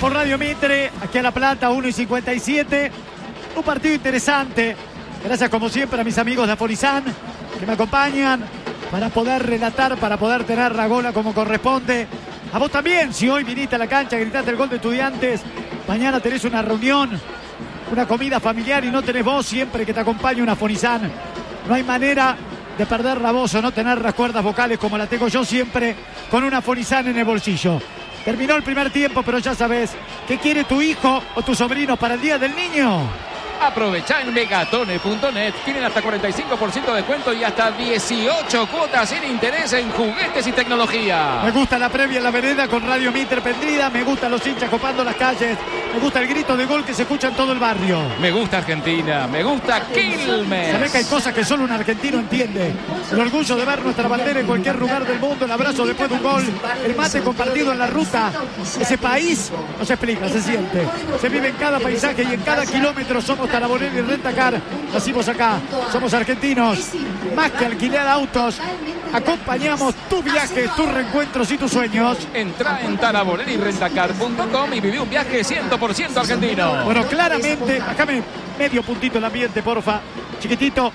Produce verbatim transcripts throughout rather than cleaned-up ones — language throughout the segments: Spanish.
por Radio Mitre, aquí a La Plata, uno y cincuenta y siete. Un partido interesante. Gracias como siempre a mis amigos de Afonizan que me acompañan para poder relatar, para poder tener la gola como corresponde. A vos también, si hoy viniste a la cancha, gritaste el gol de Estudiantes, mañana tenés una reunión, una comida familiar y no tenés voz, siempre que te acompañe una Afonizan. No hay manera de perder la voz o no tener las cuerdas vocales como la tengo yo siempre con una Afonizan en el bolsillo. Terminó el primer tiempo, pero ya sabes, ¿qué quiere tu hijo o tu sobrino para el Día del Niño? Aprovecha en megatone punto net. Tienen hasta cuarenta y cinco por ciento de descuento y hasta dieciocho cuotas sin interés en juguetes y tecnología. Me gusta la previa en la vereda con Radio Mitre prendida. Me gustan los hinchas copando las calles. Me gusta el grito de gol que se escucha en todo el barrio. Me gusta Argentina. Me gusta Quilmes. Se ve que hay cosas que solo un argentino entiende. El orgullo de ver nuestra bandera en cualquier lugar del mundo. El abrazo después de un gol. El mate compartido en la ruta. Ese país no se explica, se siente. Se vive en cada paisaje y en cada kilómetro. Somos Taraborelli y Rentacar, nacimos acá, somos argentinos, más que alquilar autos, acompañamos tus viajes, tus reencuentros y tus sueños. Entra en taraborelli y rentacar punto com y viví un viaje cien por ciento argentino. Bueno, claramente, bájame medio puntito el ambiente, porfa, chiquitito,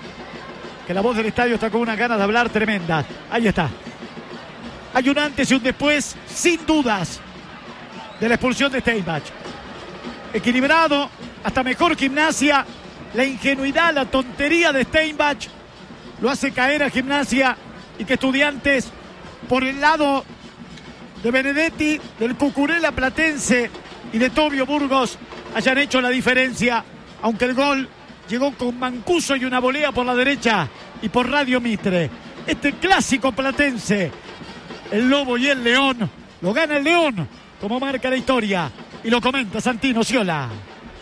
que la voz del estadio está con unas ganas de hablar tremendas. Ahí está. Hay un antes y un después, sin dudas, de la expulsión de Steinbach. Equilibrado, hasta mejor Gimnasia. La ingenuidad, la tontería de Steinbach lo hace caer a Gimnasia y que Estudiantes, por el lado de Benedetti, del Cucurella Platense y de Tobio Burgos, hayan hecho la diferencia, aunque el gol llegó con Mancuso y una volea por la derecha y por Radio Mitre. Este clásico platense, el Lobo y el León, lo gana el León, como marca la historia, y lo comenta Santino Sciola.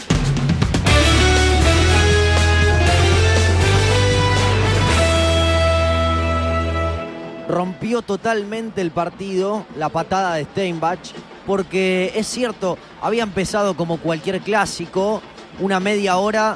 Rompió totalmente el partido la patada de Steinbach, porque es cierto, había empezado como cualquier clásico, una media hora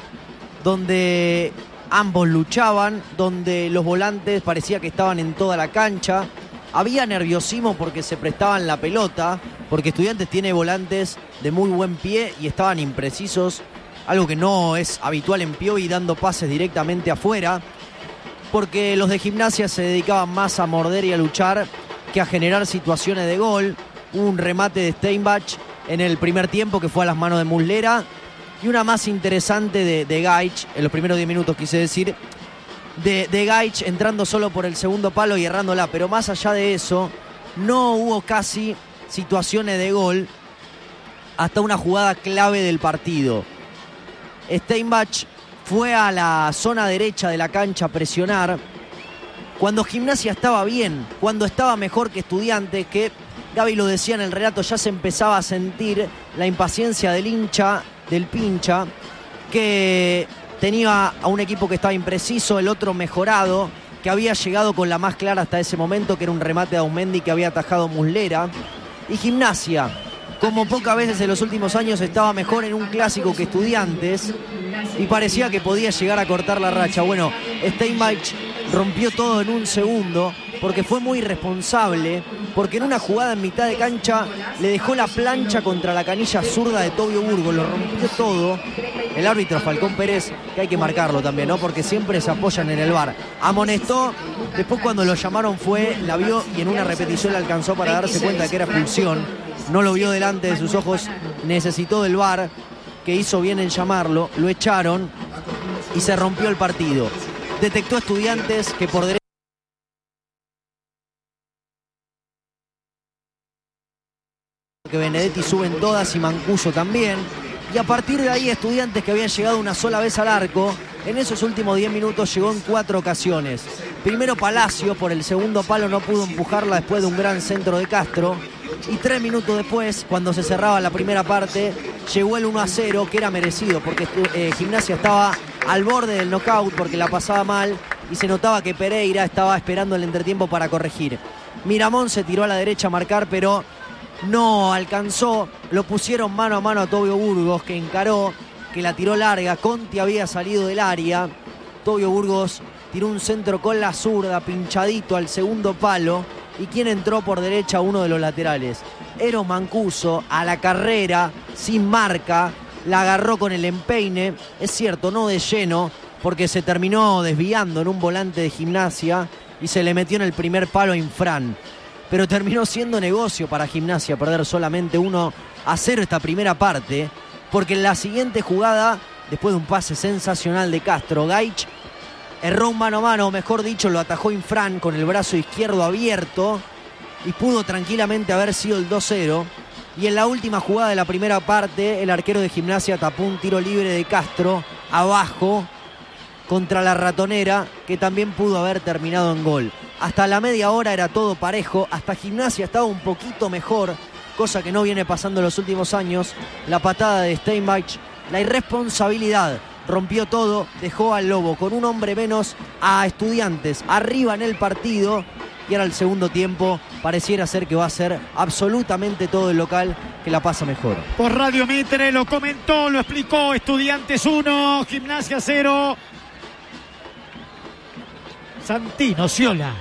donde ambos luchaban, donde los volantes parecía que estaban en toda la cancha. Había nerviosismo porque se prestaban la pelota, porque Estudiantes tiene volantes de muy buen pie y estaban imprecisos, algo que no es habitual en Piovi, dando pases directamente afuera, porque los de Gimnasia se dedicaban más a morder y a luchar que a generar situaciones de gol. Hubo un remate de Steinbach en el primer tiempo que fue a las manos de Muslera, y una más interesante de, de Gaich, en los primeros diez minutos quise decir, de, de Gaich entrando solo por el segundo palo y errándola, pero más allá de eso, no hubo casi situaciones de gol hasta una jugada clave del partido. Steinbach fue a la zona derecha de la cancha a presionar cuando Gimnasia estaba bien, cuando estaba mejor que Estudiantes, que Gaby lo decía en el relato, ya se empezaba a sentir la impaciencia del hincha, del pincha, que tenía a un equipo que estaba impreciso, el otro mejorado, que había llegado con la más clara hasta ese momento, que era un remate de Aumendi que había atajado Muslera. Y Gimnasia, como pocas veces en los últimos años, estaba mejor en un clásico que Estudiantes y parecía que podía llegar a cortar la racha. Bueno, Steinbach rompió todo en un segundo porque fue muy irresponsable, porque en una jugada en mitad de cancha le dejó la plancha contra la canilla zurda de Tobio Burgos, lo rompió todo. El árbitro Falcón Pérez, que hay que marcarlo también, ¿no? Porque siempre se apoyan en el V A R. Amonestó, después cuando lo llamaron fue, la vio y en una repetición le alcanzó para darse cuenta de que era expulsión. No lo vio delante de sus ojos, necesitó del V A R, que hizo bien en llamarlo, lo echaron y se rompió el partido. Detectó a Estudiantes que por derecha que Benedetti suben todas y Mancuso también, y a partir de ahí Estudiantes, que había llegado una sola vez al arco, en esos últimos diez minutos llegó en cuatro ocasiones. Primero Palacio, por el segundo palo no pudo empujarla después de un gran centro de Castro, y tres minutos después, cuando se cerraba la primera parte, llegó el uno a cero, que era merecido, porque eh, Gimnasia estaba al borde del knockout porque la pasaba mal y se notaba que Pereira estaba esperando el entretiempo para corregir. Miramón se tiró a la derecha a marcar, pero no alcanzó. Lo pusieron mano a mano a Tobio Burgos, que encaró, que la tiró larga. Conti había salido del área. Tobio Burgos tiró un centro con la zurda, pinchadito al segundo palo. ¿Y quién entró por derecha? Uno de los laterales. Eros Mancuso a la carrera, sin marca, la agarró con el empeine, es cierto, no de lleno, porque se terminó desviando en un volante de Gimnasia y se le metió en el primer palo a Infran. Pero terminó siendo negocio para Gimnasia perder solamente uno a cero esta primera parte, porque en la siguiente jugada, después de un pase sensacional de Castro, Gaich erró un mano a mano, mejor dicho, lo atajó Infran con el brazo izquierdo abierto y pudo tranquilamente haber sido el dos cero. Y en la última jugada de la primera parte, el arquero de Gimnasia tapó un tiro libre de Castro abajo contra la ratonera, que también pudo haber terminado en gol. Hasta la media hora era todo parejo, hasta Gimnasia estaba un poquito mejor, cosa que no viene pasando en los últimos años. La patada de Steinbach, la irresponsabilidad, rompió todo, dejó al Lobo con un hombre menos a Estudiantes arriba en el partido. Y ahora el segundo tiempo pareciera ser que va a ser absolutamente todo el local que la pasa mejor. Por Radio Mitre lo comentó, lo explicó. Estudiantes uno, Gimnasia cero. Santino Sciola.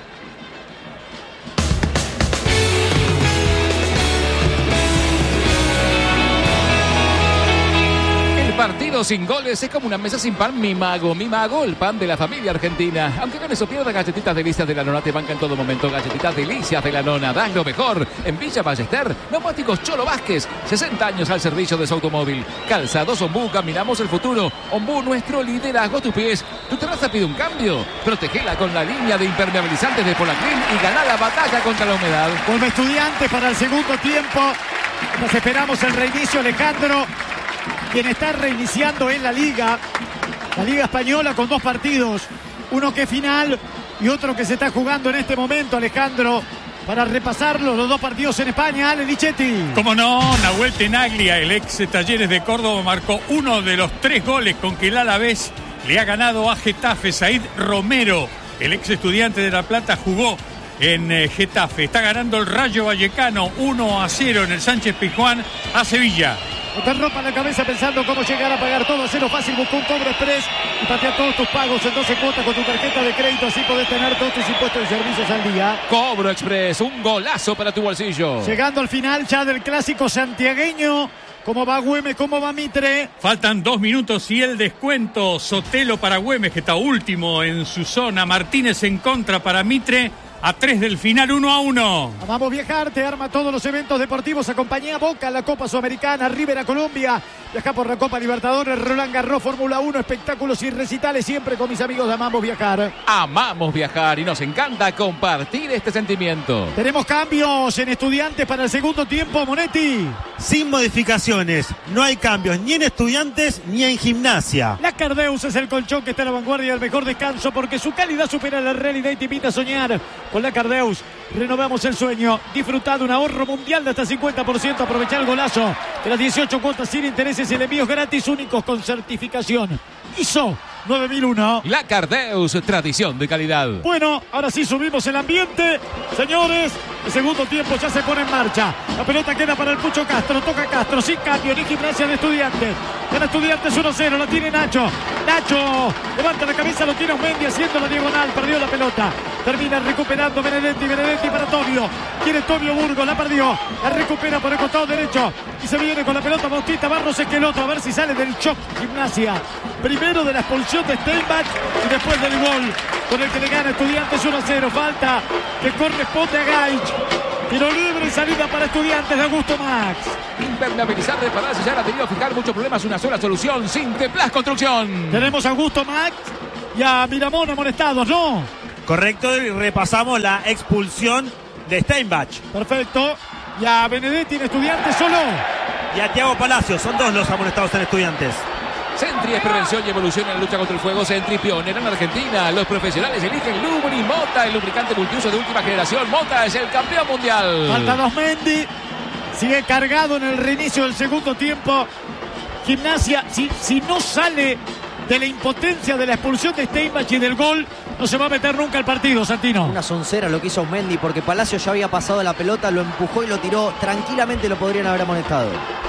Partido sin goles es como una mesa sin pan. Mi Mago, Mi Mago, el pan de la familia argentina. Aunque con eso pierda, galletitas delicias de la nona te banca en todo momento. Galletitas delicias de la nona, das lo mejor. En Villa Ballester, neumáticos Cholo Vázquez, sesenta años al servicio de su automóvil. Calzados Ombú, caminamos el futuro. Ombú, nuestro liderazgo a tus pies. Tu terraza pide un cambio, protegela con la línea de impermeabilizantes de Polaclin y gana la batalla contra la humedad. Vuelve Estudiantes para el segundo tiempo. Nos esperamos el reinicio. Alejandro, quien está reiniciando en la Liga, la Liga Española, con dos partidos, uno que es final y otro que se está jugando en este momento, Alejandro, para repasarlo, los dos partidos en España. Ale Lichetti. Como no, Nahuel Tenaglia, el ex Talleres de Córdoba, marcó uno de los tres goles con que el Alavés le ha ganado a Getafe. Said Romero, el ex Estudiante de La Plata, jugó en eh, Getafe. Está ganando el Rayo Vallecano uno a cero en el Sánchez Pizjuán a Sevilla. No te rompas la cabeza pensando cómo llegar a pagar todo. Cero fácil, busca un Cobro Express y patea todos tus pagos en doce cuotas con tu tarjeta de crédito. Así podés tener todos tus impuestos y servicios al día. Cobro Express, un golazo para tu bolsillo. Llegando al final ya del clásico santiagueño. ¿Cómo va Güemes? ¿Cómo va Mitre? Faltan dos minutos y el descuento. Sotelo para Güemes, que está último en su zona. Martínez en contra para Mitre. A tres del final, uno a uno. Vamos a viajar, te arma todos los eventos deportivos. Acompaña a Boca en la Copa Sudamericana, River a Colombia. Viaja por la Copa Libertadores, Roland Garros, Fórmula uno, espectáculos y recitales. Siempre con mis amigos de Amamos Viajar. Amamos viajar y nos encanta compartir este sentimiento. Tenemos cambios en Estudiantes para el segundo tiempo, Monetti. Sin modificaciones, no hay cambios ni en Estudiantes ni en Gimnasia. La Cardeus es el colchón que está a la vanguardia del mejor descanso, porque su calidad supera la realidad y te invita a soñar. Con la Cardeus renovamos el sueño. Disfrutad de un ahorro mundial de hasta cincuenta por ciento. Aprovechá el golazo de las dieciocho cuotas sin intereses y el envíos gratis únicos con certificación I S O nueve mil uno. La Cardeus, tradición de calidad. Bueno, ahora sí subimos el ambiente. Señores, el segundo tiempo ya se pone en marcha. La pelota queda para el Pucho Castro. Toca Castro, sin cambio, ni Gimnasia de Estudiantes. Gana Estudiantes uno cero, la tiene Nacho. Nacho levanta la cabeza, lo tiene Osmendi haciendo la diagonal. Perdió la pelota. Termina recuperando Benedetti. Benedetti para Tobio. Quiere Tobio Burgos, la perdió. La recupera por el costado derecho. Y se viene con la pelota Bautista Barros Esqueloto. A ver si sale del shock Gimnasia. Primero de la expulsión de Steinbach y después del gol con el que le gana Estudiantes uno a cero. Falta que corresponde a Gaich. Tiro libre y salida para Estudiantes de Augusto Max. Impermeabilizar, reparar, sellar, ha tenido fijar muchos problemas. Una sola solución, Sinteplas Construcción. Tenemos a Augusto Max y a Miramón amonestados, ¿no? Correcto, y repasamos la expulsión de Steinbach. Perfecto. Y a Benedetti en Estudiantes solo. Y a Thiago Palacios, son dos los amonestados en Estudiantes. Sentry es prevención y evolución en la lucha contra el fuego. Sentry, pionera en Argentina. Los profesionales eligen Lubri Mota, el lubricante multiuso de última generación. Mota es el campeón mundial. Falta Osmendi. Sigue cargado en el reinicio del segundo tiempo. Gimnasia, si, si no sale de la impotencia de la expulsión de Steinbach y del gol, no se va a meter nunca al partido, Santino. Una soncera lo que hizo Osmendi, porque Palacio ya había pasado la pelota, lo empujó y lo tiró. Tranquilamente lo podrían haber amonestado.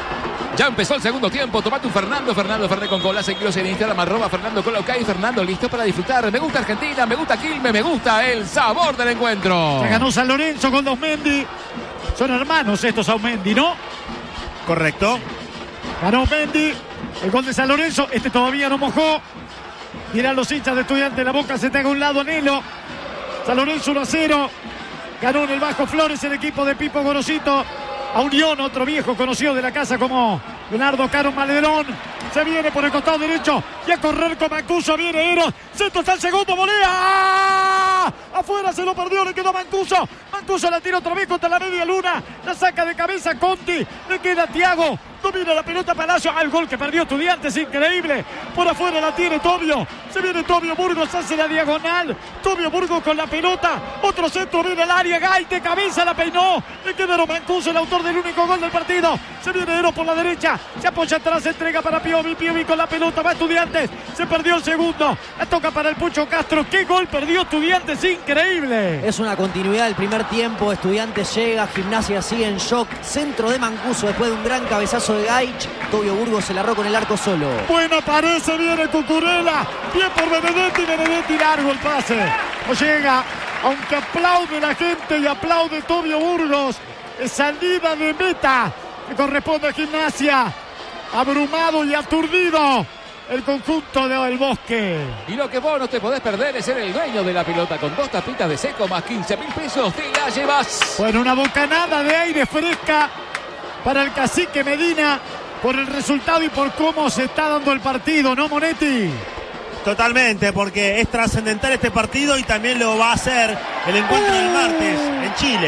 Ya empezó el segundo tiempo. Tomate un Fernando. Fernando Fernández con cola. Seguidos en Instagram. Arroba Fernando Cola. Ok, Fernando listo para disfrutar. Me gusta Argentina. Me gusta Quilmes. Me gusta el sabor del encuentro. Se ganó San Lorenzo con Osmendi. Son hermanos estos Aumendi, ¿no? Correcto. Ganó Mendy. El gol de San Lorenzo. Este todavía no mojó. Miran los hinchas de Estudiantes. La boca se te haga a un lado, Anhelo. San Lorenzo uno a cero. Ganó en el Bajo Flores el equipo de Pipo Gorosito. A Unión, otro viejo conocido de la casa como Leonardo Caro Maledrón. Se viene por el costado derecho y a correr con Mancuso. Viene Eros. Centro está el segundo. Volea. ¡Ah! Afuera se lo perdió. Le quedó Mancuso. Mancuso la tira otra vez contra la media luna. La saca de cabeza Conti. Le queda Thiago. Domina la pelota Palacio. Al gol que perdió Estudiantes. Increíble. Por afuera la tiene Tobio. Se viene Tobio Burgos. Hace la diagonal. Tobio Burgos con la pelota. Otro centro. Viene al área. Gaite. Cabeza la peinó. Le quedaron Mancuso, el autor del único gol del partido. Se viene Eros por la derecha. Se apoya atrás. Entrega para Piovi. Piovi con la pelota. Va Estudiantes. Se perdió el segundo. La toca para el Pucho Castro. ¿Qué gol perdió Estudiantes? Increíble. Es una continuidad del primer tiempo. Estudiantes llega. Gimnasia sigue en shock. Centro de Mancuso después de un gran cabezazo de Gaich. Tobio Burgos se la arró con el arco solo. Bueno, parece, viene Cucurella. Bien por Benedetti. Benedetti largo el pase. No llega. Aunque aplaude la gente y aplaude Tobio Burgos. Es salida de meta que corresponde a Gimnasia. Abrumado y aturdido el conjunto de El Bosque. Y lo que vos no te podés perder es ser el dueño de la pelota. Con dos tapitas de seco más quince mil pesos te la llevas. Bueno, una bocanada de aire fresca para el cacique Medina por el resultado y por cómo se está dando el partido, ¿no, Monetti? Totalmente, porque es trascendental este partido y también lo va a hacer el encuentro uh. del martes en Chile.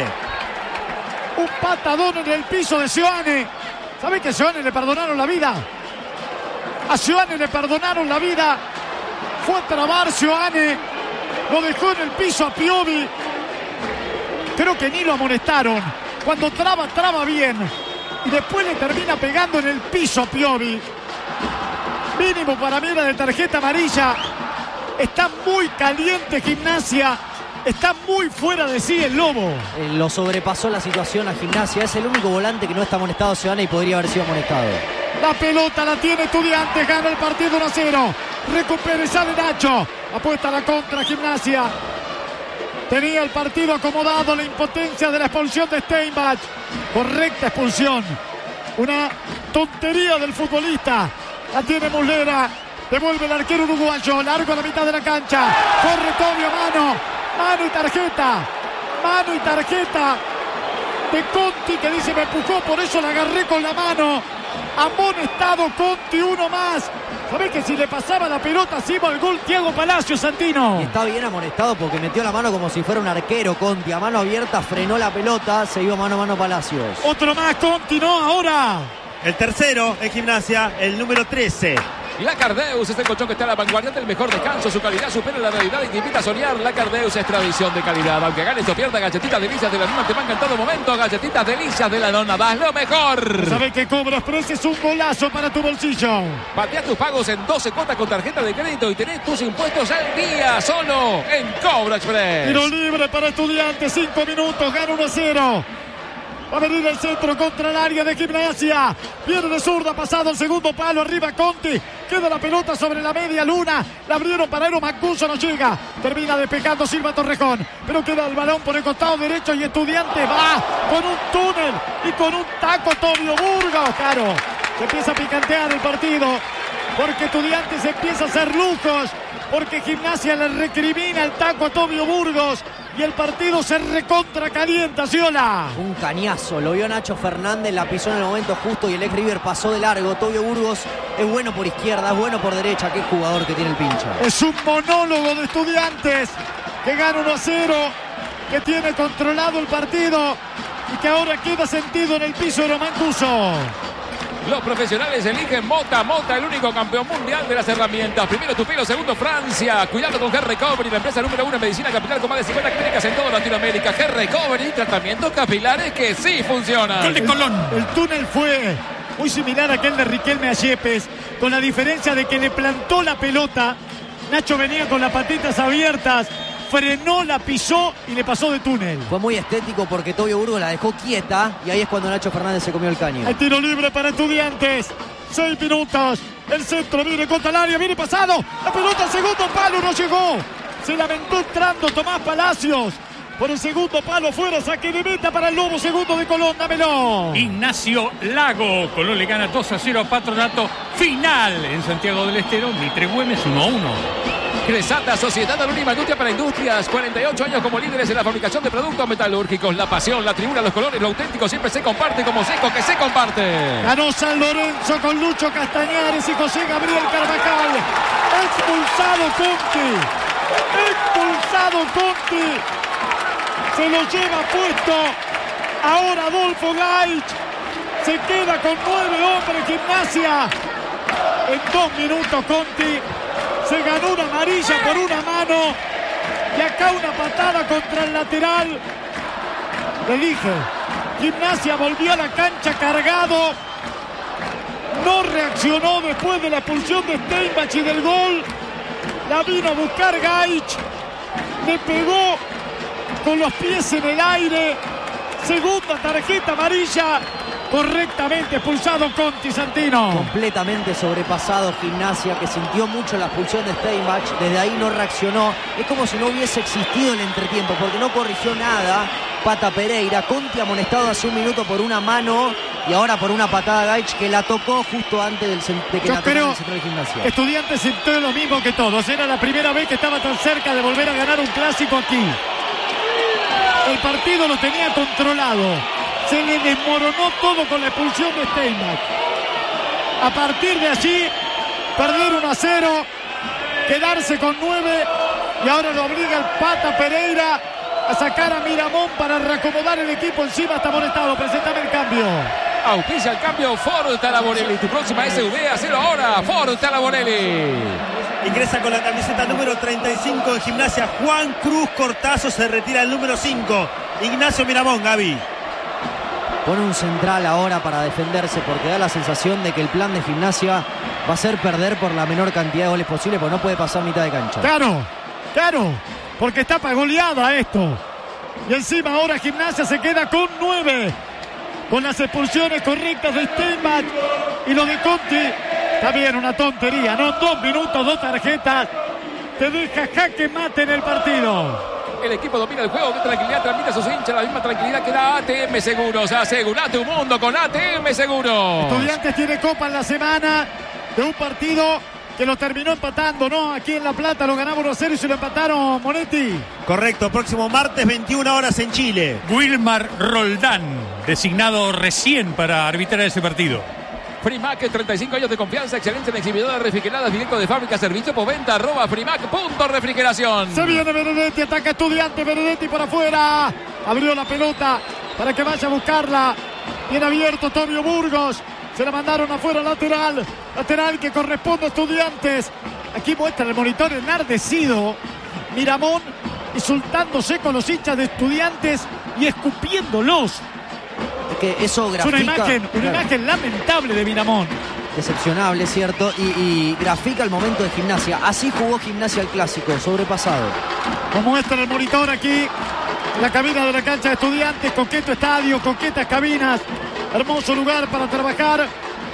Un patadón en el piso de Seoane. ¿Saben que a Seoane le perdonaron la vida? A Seoane le perdonaron la vida. Fue a trabar Seoane. Lo dejó en el piso a Piovi. Creo que ni lo amonestaron. Cuando traba, traba bien. Y después le termina pegando en el piso a Piovi. Mínimo para mí era de tarjeta amarilla. Está muy caliente Gimnasia. Está muy fuera de sí el Lobo. Eh, lo sobrepasó la situación a Gimnasia. Es el único volante que no está amonestado Seoane y podría haber sido amonestado. La pelota la tiene Estudiantes. Gana el partido uno a cero. Recupera y sale Nacho. Apuesta a la contra Gimnasia. Tenía el partido acomodado. La impotencia de la expulsión de Steinbach. Correcta expulsión. Una tontería del futbolista. La tiene Muslera. Devuelve el arquero uruguayo. Largo a la mitad de la cancha. Corre Tobio. Mano. Mano y tarjeta. Mano y tarjeta de Conti que dice me empujó, por eso la agarré con la mano. Amonestado Conti, uno más. ¿Sabés que si le pasaba la pelota así va el gol Thiago Palacio, Santino? Y está bien amonestado porque metió la mano como si fuera un arquero Conti. A mano abierta frenó la pelota, se iba mano a mano Palacios. Otro más Conti, no, ahora. El tercero en Gimnasia, el número trece. La Cardeus es el colchón que está a la vanguardia del mejor descanso. Su calidad supera la realidad y te invita a soñar. La Cardeus es tradición de calidad. Aunque ganes o pierdas, galletitas delicias de la nona te mancan en todo momento. Galletitas delicias de la nona, das lo mejor. ¿Sabes qué Cobra Express es un golazo para tu bolsillo? Patea tus pagos en doce cuotas con tarjeta de crédito y tenés tus impuestos al día. Solo en Cobra Express. Tiro libre para Estudiantes. Cinco minutos, gana uno a cero. Va a venir el centro contra el área de Gimnasia. Viene de zurda, pasado el segundo palo. Arriba Conti. Queda la pelota sobre la media luna. La abrieron para Eros. Mancuso no llega. Termina despejando Silva Torrejón. Pero queda el balón por el costado derecho. Y Estudiante va con un túnel y con un taco Tobio Burgos. Claro, se empieza a picantear el partido. Porque Estudiantes empieza a hacer lujos. Porque Gimnasia le recrimina el taco a Tobio Burgos. Y el partido se recontra calienta, Ciola. Un cañazo, lo vio Nacho Fernández, la pisó en el momento justo y el ex River pasó de largo. Tobio Burgos es bueno por izquierda, es bueno por derecha. Qué jugador que tiene el pincha. Es un monólogo de Estudiantes que gana uno a cero, que tiene controlado el partido y que ahora queda sentido en el piso de Mancuso. Los profesionales eligen Mota. Mota, el único campeón mundial de las herramientas. Primero Tupelo, segundo Francia. Cuidado con G-Recovery, la empresa número uno en medicina capilar con más de cincuenta clínicas en toda Latinoamérica. G-Recovery, tratamientos capilares que sí funcionan. Gol de Colón. El, el túnel fue muy similar a aquel de Riquelme a Yepes, con la diferencia de que le plantó la pelota. Nacho venía con las patitas abiertas, frenó, la pisó y le pasó de túnel. Fue muy estético porque Tobio Burgos la dejó quieta y ahí es cuando Nacho Fernández se comió el caño. El tiro libre para Estudiantes. Seis minutos. El centro viene contra el área, viene pasado. La pelota al segundo palo, no llegó. Se lamentó entrando Tomás Palacios. por el segundo palo, fuera, saque de meta para el Lobo, segundo de Colón, dámelo. Ignacio Lago, Colón le gana dos a cero a Patronato. Final en Santiago del Estero, Mitre Güemes uno a uno. Cresata, Sociedad Anónima Industria para Industrias, cuarenta y ocho años como líderes en la fabricación de productos metalúrgicos. La pasión, la tribuna, los colores, lo auténtico siempre se comparte como seco que se comparte. Ganó San Lorenzo con Lucho Castañares y José Gabriel Carvajal. Expulsado Conti. Expulsado Conti. Se lo lleva puesto. Ahora Adolfo Gaich. Se queda con nueve hombres Gimnasia. En dos minutos Conti se ganó una amarilla por una mano. Y acá una patada contra el lateral. Le dije, Gimnasia volvió a la cancha cargado. No reaccionó después de la expulsión de Steinbach y del gol. La vino a buscar Gaich. Le pegó con los pies en el aire. Segunda tarjeta amarilla. Correctamente expulsado Conti, Santino. Completamente sobrepasado Gimnasia, que sintió mucho la expulsión de Steinbach. Desde ahí no reaccionó. Es como si no hubiese existido el entretiempo, porque no corrigió nada Pata Pereira. Conti amonestado hace un minuto por una mano y ahora por una patada Gaich, que la tocó justo antes del, de que Yo la tocó creo en el centro de Gimnasia. que Estudiantes sintió lo mismo que todos. Era la primera vez que estaba tan cerca de volver a ganar un clásico aquí. El partido lo tenía controlado. Se le desmoronó todo con la expulsión de Steinbach. A partir de allí, perder uno a cero, quedarse con nueve, y ahora lo obliga el Pata Pereira a sacar a Miramón para reacomodar el equipo. Encima está amonestado. Presentame el cambio. Auspicia el cambio Ford Talaborelli. Tu próxima S U V, hacelo ahora. Ford Talaborelli. Ingresa con la camiseta número treinta y cinco de Gimnasia Juan Cruz Cortazo. Se retira el número cinco, Ignacio Miramón. Gaby. Pone un central ahora para defenderse, porque da la sensación de que el plan de Gimnasia va a ser perder por la menor cantidad de goles posible, porque no puede pasar mitad de cancha. Claro, claro, porque está para goleada esto. Y encima ahora Gimnasia se queda con nueve, con las expulsiones correctas de Steinbach y lo de Conti. Está bien, una tontería, ¿no? Dos minutos, dos tarjetas. Te deja jaque mate en el partido. El equipo domina el juego, qué tranquilidad transmite a sus hinchas, la misma tranquilidad que da A T M Seguros. Asegura tu mundo con A T M Seguros. Estudiantes tiene copa en la semana de un partido que lo terminó empatando, ¿no? Aquí en La Plata lo ganaba uno a cero y se lo empataron, Monetti. Correcto, próximo martes, veintiuna horas en Chile. Wilmar Roldán, designado recién para arbitrar ese partido. Frimac, treinta y cinco años de confianza, excelencia en exhibidores refrigeradas, directo de fábrica, servicio postventa, arroba frimac punto refrigeración. Se viene Benedetti, ataca Estudiante, Benedetti por afuera. Abrió la pelota para que vaya a buscarla. Bien abierto Tobio Burgos. Se la mandaron afuera, lateral. Lateral que corresponde a Estudiantes. Aquí muestra el monitor enardecido. Miramón insultándose con los hinchas de Estudiantes y escupiéndolos. Es que eso grafica... Es una imagen, una claro, imagen lamentable de Miramón. decepcionable, ¿cierto? Y, y grafica el momento de Gimnasia. Así jugó Gimnasia el clásico, sobrepasado. Como muestra el monitor aquí, la cabina de la cancha de Estudiantes, coqueto estadio, coquetas cabinas, hermoso lugar para trabajar.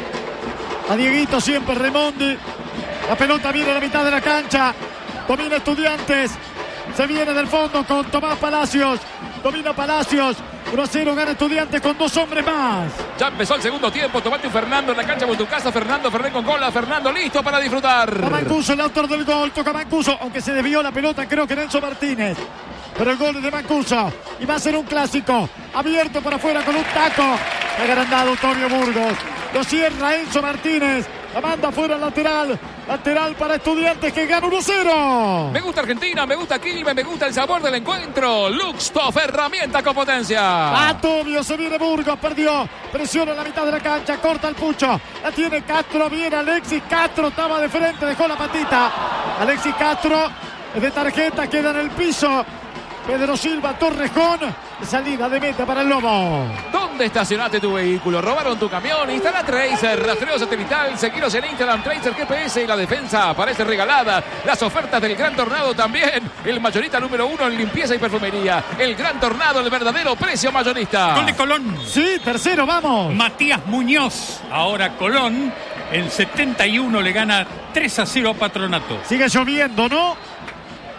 A Dieguito siempre Remondi. La pelota viene a la mitad de la cancha. Domina Estudiantes. Se viene del fondo con Tomás Palacios. Domina Palacios. uno a cero gana Estudiantes con dos hombres más. Ya empezó el segundo tiempo. Tomate un Fernando en la cancha con tu casa. Fernando Ferrer con cola. Fernando listo para disfrutar. Mancuso, el autor del gol. Toca Mancuso, aunque se desvió la pelota, creo que Nelson Martínez. Pero el gol es de Mancuso. Y va a ser un clásico. Abierto para afuera con un taco. Agrandado Tobio Burgos. Lo cierra Enzo Martínez. La manda afuera al lateral. Lateral para Estudiantes que gana uno a cero. Me gusta Argentina, me gusta Quilmes, me gusta el sabor del encuentro. Luxtoff, herramienta con potencia. A Tobio, se viene Burgos, perdió. Presiona en la mitad de la cancha, corta el pucho. La tiene Castro, viene Alexis Castro, estaba de frente, dejó la patita. Alexis Castro, es de tarjeta, queda en el piso. Pedro Silva, Torrejón, salida de meta para el Lobo. ¿Dónde estacionaste tu vehículo? ¿Robaron tu camión? Instala Tracer, rastreo satelital, seguiros en Instagram, Tracer G P S y la defensa aparece regalada. Las ofertas del Gran Tornado también. El mayorista número uno en limpieza y perfumería. El Gran Tornado, el verdadero precio mayorista. Gol de Colón. Sí, tercero, vamos. Matías Muñoz. Ahora Colón en setenta y uno le gana tres a cero a Patronato. Sigue lloviendo, ¿no?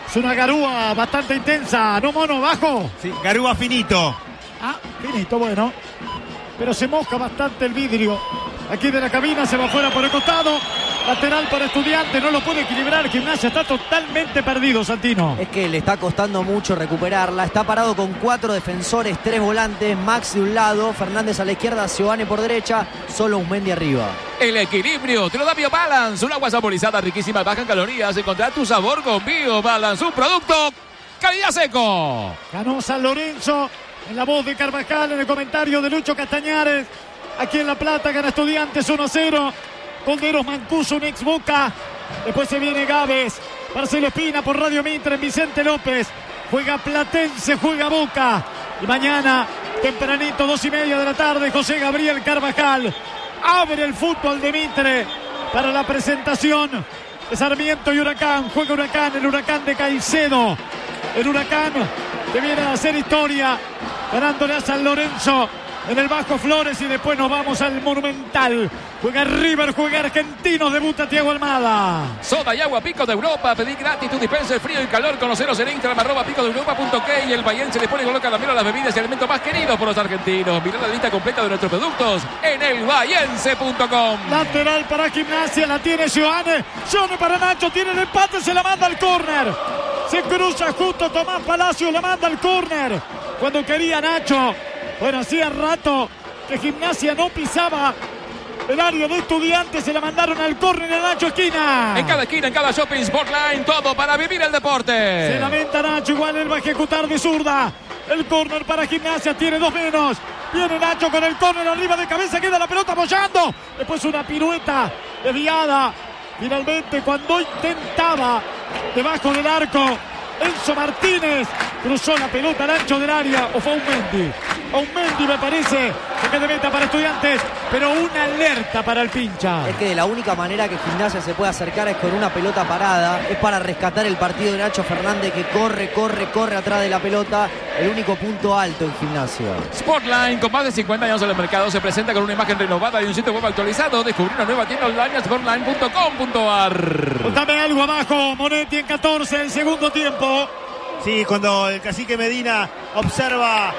Es una garúa bastante intensa, ¿no, Mono? ¿Bajo? Sí, garúa finito. Ah, finito, bueno. Pero se moja bastante el vidrio. Aquí de la cabina se va fuera por el costado. Lateral para Estudiantes, no lo puede equilibrar. Gimnasia está totalmente perdido, Santino. Es que le está costando mucho recuperarla. Está parado con cuatro defensores, tres volantes. Max de un lado, Fernández a la izquierda, Giovanni por derecha, solo Aumendi arriba. El equilibrio te lo da BioBalance, un agua saborizada riquísima, baja en calorías. Encontrar tu sabor con BioBalance, un producto calidad seco. Ganó San Lorenzo en la voz de Carvajal, en el comentario de Lucho Castañares. Aquí en La Plata gana Estudiantes uno a cero. Colderos Mancuso, un ex Boca. Después se viene Gávez. Marcelo Espina por Radio Mitre en Vicente López. Juega Platense, juega Boca. Y mañana, tempranito, dos y media de la tarde, José Gabriel Carvajal abre el fútbol de Mitre para la presentación de Sarmiento y Huracán. Juega Huracán, el Huracán de Caicedo. El Huracán que viene a hacer historia, ganándole a San Lorenzo en el Bajo Flores, y después nos vamos al Monumental. Juega River, juega Argentinos, debuta Thiago Almada. Soda y agua Pico de Europa, pedí gratis tu dispenser frío y calor, conoceros en Instagram, arroba pico de europa punto k, y el Bahiense le pone color caramelo a las bebidas y alimentos más queridos por los argentinos. Mirá la lista completa de nuestros productos en el bahiense punto com. Lateral para Gimnasia, la tiene Giovanni. Giovanni para Nacho, tiene el empate, se la manda al córner. Se cruza justo Tomás Palacio, la manda al córner. Cuando quería Nacho. Bueno, hacía rato que Gimnasia no pisaba el área de Estudiantes, se la mandaron al córner a Nacho Esquina. En cada esquina, en cada shopping, Sportline, todo para vivir el deporte. Se lamenta Nacho, igual él va a ejecutar de zurda. El córner para Gimnasia, tiene dos menos. Viene Nacho con el córner arriba de cabeza, queda la pelota apoyando. Después una pirueta desviada. Finalmente, cuando intentaba debajo del arco, Enzo Martínez cruzó la pelota al ancho del área, o fue Aumendi. Aumendi me parece que de meta para Estudiantes, pero una alerta para el pincha. Es que de la única manera que Gimnasia se puede acercar es con una pelota parada, es para rescatar el partido de Nacho Fernández, que corre, corre, corre atrás de la pelota, el único punto alto en Gimnasia. Sportline, con más de cincuenta años en el mercado, se presenta con una imagen renovada y un sitio web actualizado. Descubrí una nueva tienda online, sportline punto com punto a r. Dame algo abajo, Monetti en catorce, el segundo tiempo. Sí, cuando el cacique Medina observa.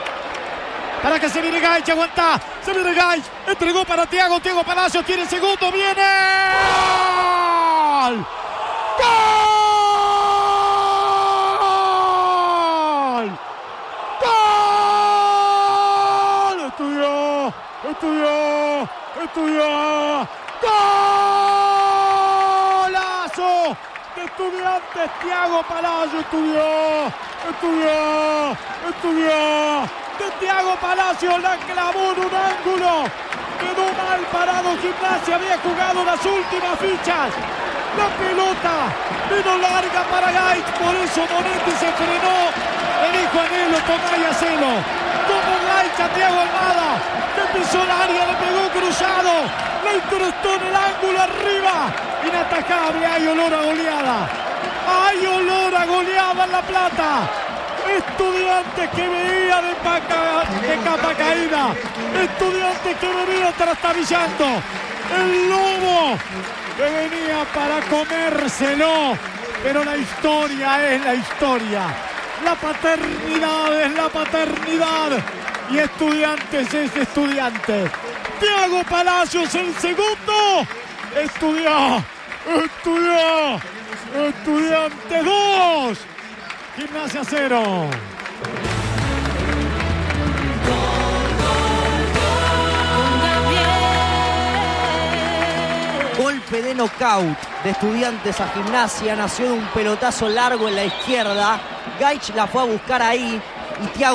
Para que se viene Gaich, aguanta. Se viene Gaich. Entregó para Thiago. Thiago Palacios tiene el segundo. ¡Viene! ¡Gol! ¡Gol! ¡Gol! Estudió. Estudió. Estudió. ¡Golazo! De Estudiantes. Thiago Palacios estudió. Estudió. Estudió. De Thiago Palacios, la clavó en un ángulo. Quedó mal parado Gimnasia, había jugado las últimas fichas. La pelota vino larga para Gaich, por eso Monetti se frenó. Le dijo a Nelo, tomá y hacelo. Como Gaich a Thiago Almada, que pisó el área, le pegó cruzado, le incrustó en el ángulo arriba. Inatajable, hay olor a goleada. Hay olor a goleada en La Plata. Estudiantes que venía de, paca, de capa caída. Estudiantes que venía trastabillando. El lobo que venía para comérselo. Pero la historia es la historia. La paternidad es la paternidad. Y Estudiantes es Estudiantes. Thiago Palacios el segundo. Estudió. Estudió. Estudiantes dos. Gimnasia cero. Golpe de knockout de Estudiantes a Gimnasia. Nació de un pelotazo largo en la izquierda. Gaich la fue a buscar ahí y Thiago